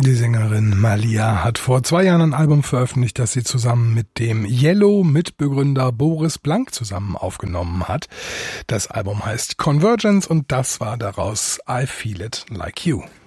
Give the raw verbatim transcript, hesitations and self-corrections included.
Die Sängerin Malia hat vor zwei Jahren ein Album veröffentlicht, das sie zusammen mit dem Yellow-Mitbegründer Boris Blank zusammen aufgenommen hat. Das Album heißt Convergence und das war daraus I Feel It Like You.